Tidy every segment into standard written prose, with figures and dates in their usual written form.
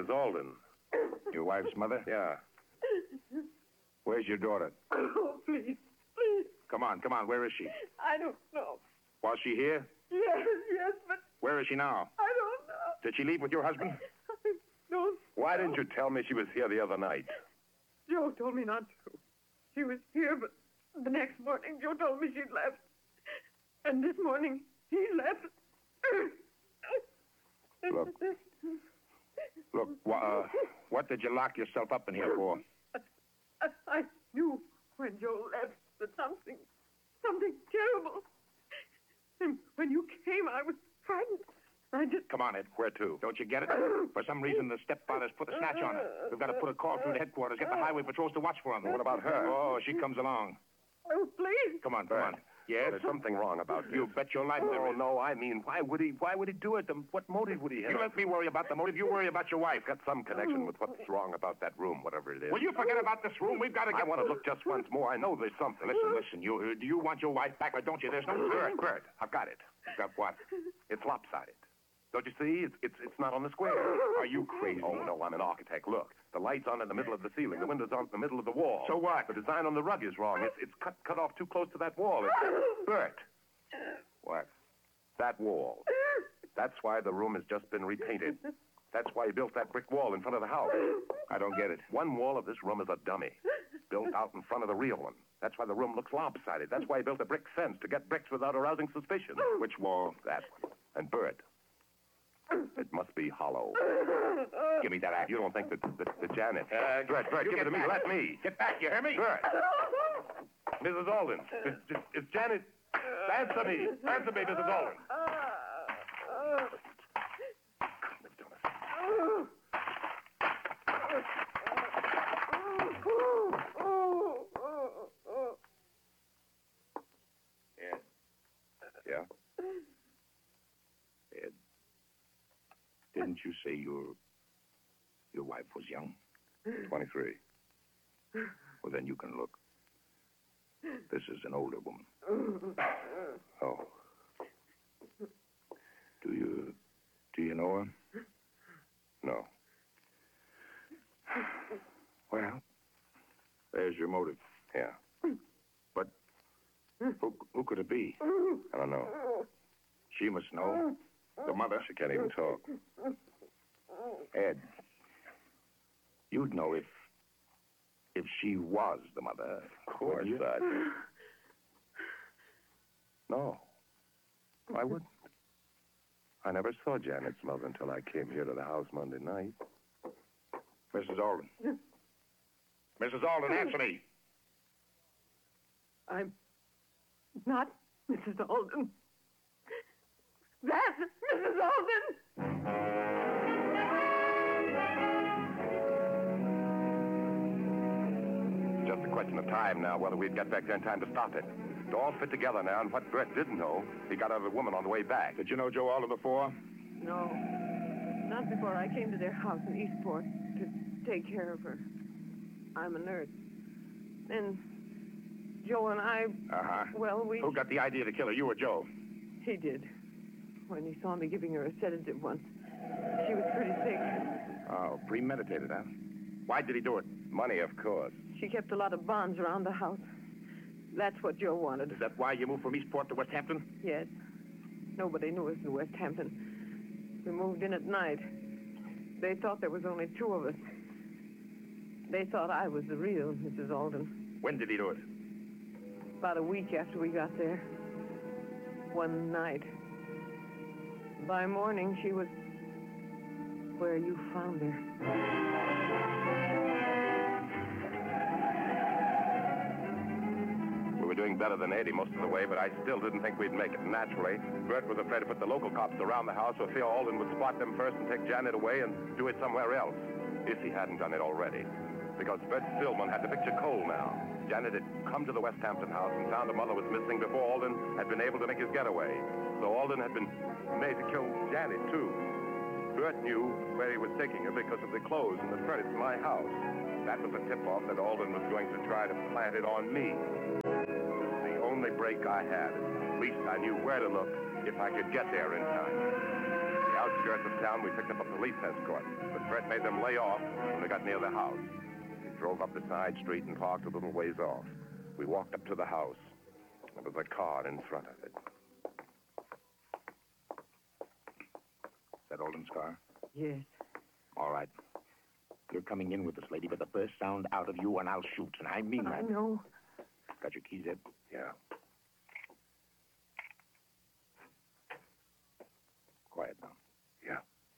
Mrs. Alden. Your wife's mother? Yeah. Where's your daughter? Oh, please. Come on. Where is she? I don't know. Was she here? Yes, but Where is she now? I don't know. Did she leave with your husband? I don't. Why didn't you tell me she was here the other night? Joe told me not to. She was here, but the next morning Joe told me she'd left. And this morning he left. Look, what did you lock yourself up in here for? I knew when Joe left that something terrible. And when you came, I was frightened. I just... Come on, Ed. Where to? Don't you get it? For some reason, the stepfather's put a snatch on her. We've got to put a call through to headquarters, get the highway patrols to watch for them. What about her? Oh, she comes along. Oh, please. Come on. Yes? There's something wrong about this. You bet your life there is. No, I mean, why would he do it? What motive would he have? You let me worry about the motive. You worry about your wife. Got some connection with what's wrong about that room, whatever it is. Will you forget about this room? We've got to get... I want to look just once more. I know there's something. Listen. Do you want your wife back or don't you? There's no... Bert, I've got it. You've got what? It's lopsided. Don't you see? It's not on the square. Are you crazy? Oh, no, I'm an architect. Look, the light's on in the middle of the ceiling. The window's on in the middle of the wall. So what? The design on the rug is wrong. It's cut off too close to that wall. Bert. What? That wall. That's why the room has just been repainted. That's why he built that brick wall in front of the house. I don't get it. One wall of this room is a dummy, built out in front of the real one. That's why the room looks lopsided. That's why he built a brick fence, to get bricks without arousing suspicion. Which wall? That one. And Bert, it must be hollow. Give me that axe. You don't think that Janet... Bert, give it to me. Let me. Get back, you hear me? Bert. Mrs. Alden. Is Janet... Answer me, Mrs. Alden. Ed. Yeah? Ed, didn't you say your wife was young? 23. Well, then you can look. This is an older woman. Oh. Do you know her? No. Well, there's your motive. Yeah. But who could it be? I don't know. She must know. The mother. She can't even talk. Ed, you'd know if she was the mother. Of course, No. I wouldn't. I never saw Janet's mother until I came here to the house Monday night. Mrs. Alden. Mrs. Alden, answer me. I'm not Mrs. Alden. That's Mrs. Alden! Just a question of time now, whether we'd get back there in time to stop it. It all fit together now, and what Brett didn't know, he got out of a woman on the way back. Did you know Joe Alden before? No, not before I came to their house in Eastport to take care of her. I'm a nurse. And Joe and I... Well, Who got the idea to kill her, you or Joe? He did. When he saw me giving her a sedative once. She was pretty sick. Oh, premeditated, huh? Why did he do it? Money, of course. She kept a lot of bonds around the house. That's what Joe wanted. Is that why you moved from Eastport to West Hampton? Yes. Nobody knew us in West Hampton. We moved in at night. They thought there was only two of us. They thought I was the real Mrs. Alden. When did he do it? About a week after we got there. One night. By morning, she was where you found her. We were doing better than 80 most of the way, but I still didn't think we'd make it. Naturally, Bert was afraid to put the local cops around the house, or fear Alden would spot them first and take Janet away and do it somewhere else, if he hadn't done it already. Because Bert Stillman had the picture cold now. Janet had come to the West Hampton house and found her mother was missing before Alden had been able to make his getaway. So Alden had been made to kill Janet, too. Bert knew where he was taking her because of the clothes and the furnace in my house. That was a tip-off that Alden was going to try to plant it on me. The only break I had. At least I knew where to look if I could get there in time. The outskirts of town, we picked up a police escort. But Fred made them lay off when they got near the house. He drove up the side street and parked a little ways off. We walked up to the house. There was a car in front of it. Is that Alden's car? Yes. All right. You're coming in with this lady, but the first sound out of you and I'll shoot, and I mean that. I know. Got your keys, Ed? Yeah. Quiet now. Yeah.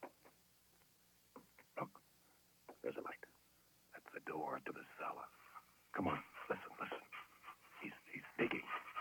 Look, there's a light. That's the door to the cellar. Come on. Listen. He's digging.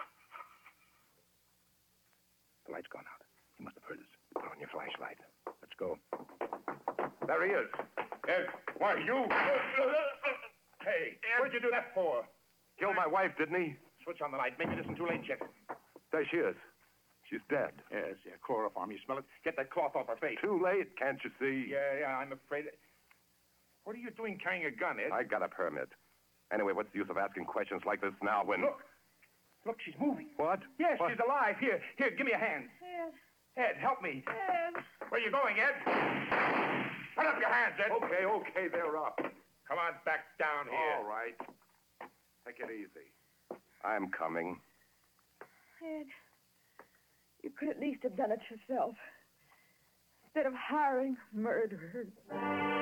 The light's gone out. He must have heard us. Put on your flashlight. Let's go. There he is. Ed, why, you... Hey, what'd you do that for? Killed my wife, didn't he? Switch on the light. Maybe it isn't too late yet. There she is. She's dead. Yes, yeah, chloroform. You smell it? Get that cloth off her face. Too late, can't you see? Yeah, I'm afraid... What are you doing carrying a gun, Ed? I got a permit. Anyway, what's the use of asking questions like this now when... Look, she's moving. What? Yes, What? she's alive. Here, give me a hand. Ed, help me. Ed. Where are you going, Ed? Put up your hands, Ed. Okay, they're up. Come on back down here. All right. Take it easy. I'm coming. Ed, you could at least have done it yourself. Instead of hiring murderers.